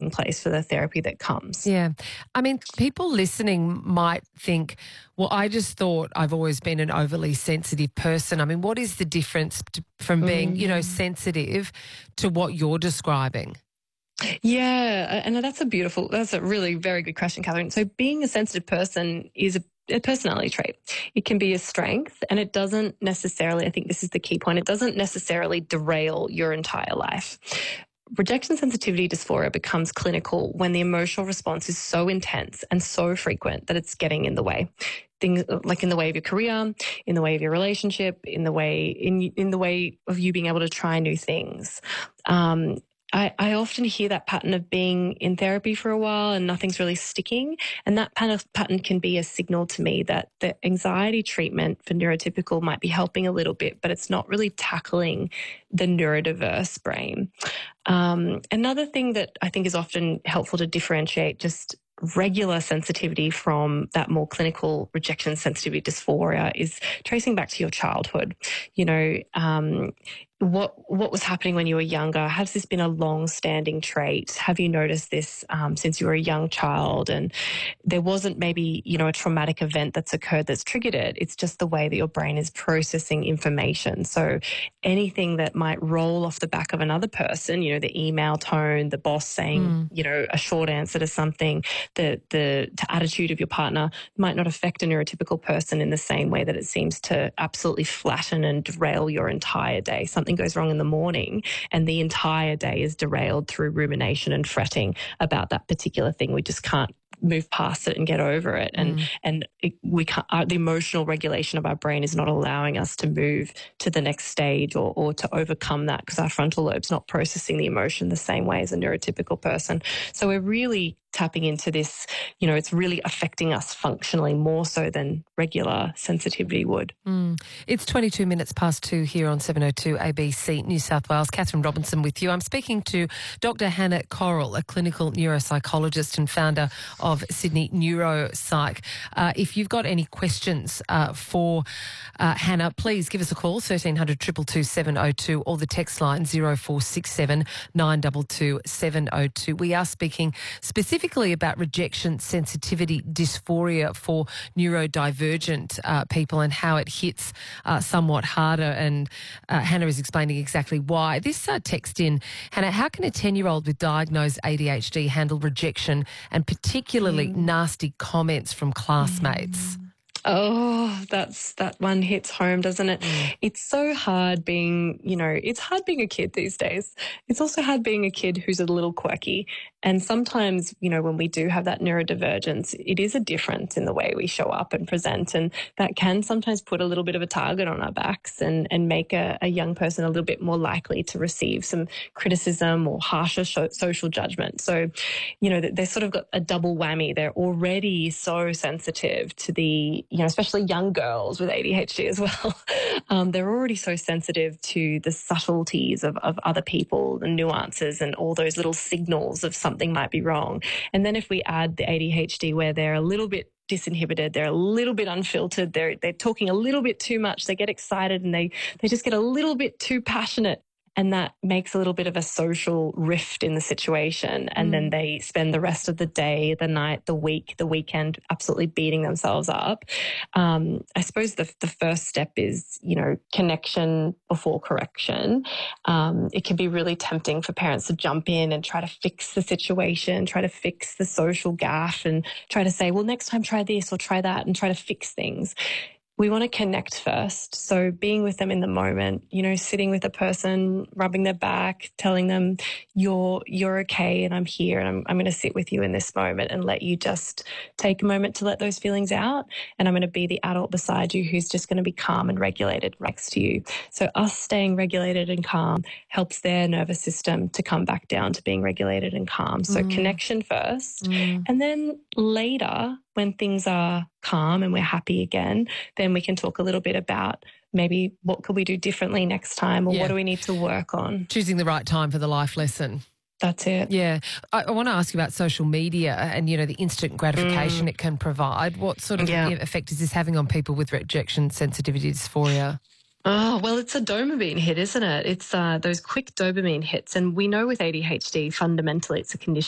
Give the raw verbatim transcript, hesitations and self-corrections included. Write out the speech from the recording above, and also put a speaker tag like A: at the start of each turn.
A: starting place for the therapy that comes.
B: Yeah. I mean, people listening might think, well, I just thought I've always been an overly sensitive person. I mean, what is the difference to, from being, you know,
A: Mm.
B: sensitive to what you're describing?
A: Yeah, and that's a beautiful, that's a really very good question, Catherine. So being a sensitive person is a a personality trait. It can be a strength, and it doesn't necessarily, I think this is the key point, it doesn't necessarily derail your entire life. Rejection sensitivity dysphoria becomes clinical when the emotional response is so intense and so frequent that it's getting in the way. Things like in the way of your career, in the way of your relationship, in the way in in the way of you being able to try new things. Um, I, I often hear that pattern of being in therapy for a while and nothing's really sticking. And that pattern can be a signal to me that the anxiety treatment for neurotypical might be helping a little bit, but it's not really tackling the neurodiverse brain. Um, another thing that I think is often helpful to differentiate just regular sensitivity from that more clinical rejection sensitivity dysphoria is tracing back to your childhood. You know, um, what what was happening when you were younger? Has this been a long-standing trait? Have you noticed this um, since you were a young child? And there wasn't maybe, you know, a traumatic event that's occurred that's triggered it. It's just the way that your brain is processing information. So anything that might roll off the back of another person, you know, the email tone, the boss saying,
B: Mm.
A: you know, a short answer to something, the the attitude of your partner might not affect a neurotypical person in the same way that it seems to absolutely flatten and derail your entire day. Something goes wrong in the morning and the entire day is derailed through rumination and fretting about that particular thing. We just can't move past it and get over it. And
B: Mm.
A: and it, we can't, uh, the emotional regulation of our brain is not allowing us to move to the next stage or, or to overcome that because our frontal lobe's not processing the emotion the same way as a neurotypical person. So we're really tapping into this, you know, it's really affecting us functionally more so than regular sensitivity would.
B: Mm. It's twenty-two minutes past two here on seven oh two A B C New South Wales. Catherine Robinson with you. I'm speaking to Doctor Hannah Correll, a clinical neuropsychologist and founder of Sydney Neuropsych. Uh, if you've got any questions uh, for uh, Hannah, please give us a call, thirteen hundred, two two two, seven oh two, or the text line zero four six seven, nine two two, seven oh two. We are speaking specifically about rejection sensitivity dysphoria for neurodivergent uh, people and how it hits uh, somewhat harder. And uh, Hannah is explaining exactly why. This uh, text in, Hannah, how can a ten-year-old with diagnosed A D H D handle rejection and particularly mm. nasty comments from classmates? Mm.
A: Oh, that's that one hits home, doesn't it? Mm. It's so hard being, you know, it's hard being a kid these days. It's also hard being a kid who's a little quirky. And sometimes, you know, when we do have that neurodivergence, it is a difference in the way we show up and present. And that can sometimes put a little bit of a target on our backs and, and make a, a young person a little bit more likely to receive some criticism or harsher so, social judgment. So, you know, they sort of got a double whammy. They're already so sensitive to the, you know, especially young girls with A D H D as well. Um, they're already so sensitive to the subtleties of, of other people, the nuances and all those little signals of something might be wrong. And then if we add the A D H D where they're a little bit disinhibited, they're a little bit unfiltered, they're they're talking a little bit too much, they get excited and they they just get a little bit too passionate. And that makes a little bit of a social rift in the situation. And mm. then they spend the rest of the day, the night, the week, the weekend absolutely beating themselves up. Um, I suppose the, the first step is, you know, connection before correction. Um, it can be really tempting for parents to jump in and try to fix the situation, try to fix the social gaffe and try to say, well, next time try this or try that and try to fix things. We want to connect first. So being with them in the moment, you know, sitting with a person, rubbing their back, telling them you're you're okay and I'm here and I'm I'm going to sit with you in this moment and let you just take a moment to let those feelings out. And I'm going to be the adult beside you who's just going to be calm and regulated next to you. So us staying regulated and calm helps their nervous system to come back down to being regulated and calm. So mm. connection first. Mm. And then later, when things are calm and we're happy again, then we can talk a little bit about maybe what could we do differently next time or yeah. what do we need to work on.
B: Choosing the right time for the life lesson.
A: That's it.
B: Yeah. I, I want to ask you about social media and, you know, the instant gratification mm. it can provide. What sort of yeah. effect is this having on people with rejection sensitivity dysphoria?
A: Oh, well, it's a dopamine hit, isn't it? It's uh, those quick dopamine hits. And we know with A D H D, fundamentally, it's a condition